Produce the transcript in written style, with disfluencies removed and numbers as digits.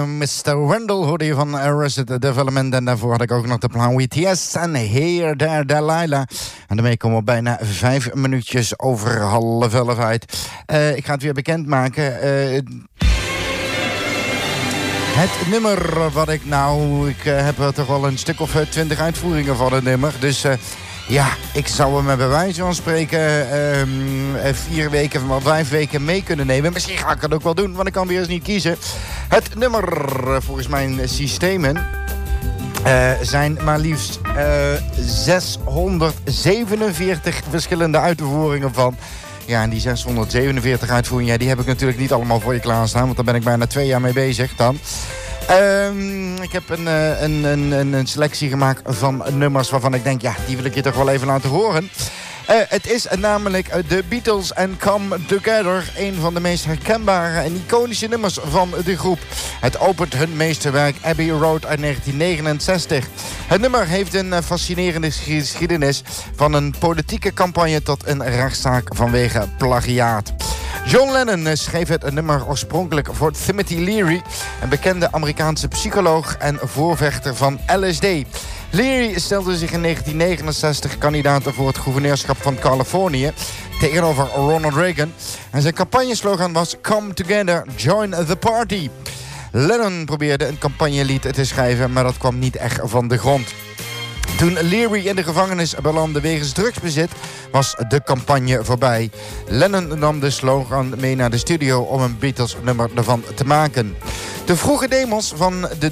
Mr. Wendell hoorde je van Arrested Development. En daarvoor had ik ook nog de plan WTS en Here, There, Delilah. En daarmee komen we bijna 5 minuutjes over 10:30 uit. Ik ga het weer bekendmaken. Het nummer wat ik heb er toch wel een stuk of 20 uitvoeringen van het nummer. Dus ja, ik zou hem bij wijze van spreken 4 weken of 5 weken mee kunnen nemen. Misschien ga ik het ook wel doen, want ik kan weer eens niet kiezen. Het nummer, volgens mijn systemen, zijn maar liefst 647 verschillende uitvoeringen van. Ja, en die 647 uitvoeringen, die heb ik natuurlijk niet allemaal voor je klaarstaan. Want daar ben ik bijna 2 jaar mee bezig dan. Ik heb een selectie gemaakt van nummers waarvan ik denk, ja, die wil ik je toch wel even laten horen. Het is namelijk The Beatles and Come Together. Een van de meest herkenbare en iconische nummers van de groep. Het opent hun meesterwerk Abbey Road uit 1969. Het nummer heeft een fascinerende geschiedenis. Van een politieke campagne tot een rechtszaak vanwege plagiaat. John Lennon schreef het nummer oorspronkelijk voor Timothy Leary, een bekende Amerikaanse psycholoog en voorvechter van LSD. Leary stelde zich in 1969 kandidaat voor het gouverneurschap van Californië tegenover Ronald Reagan. En zijn campagneslogan was Come Together, Join the Party. Lennon probeerde een campagnelied te schrijven, maar dat kwam niet echt van de grond. Toen Leary in de gevangenis belandde wegens drugsbezit, was de campagne voorbij. Lennon nam de slogan mee naar de studio om een Beatles-nummer ervan te maken. De vroege demos van de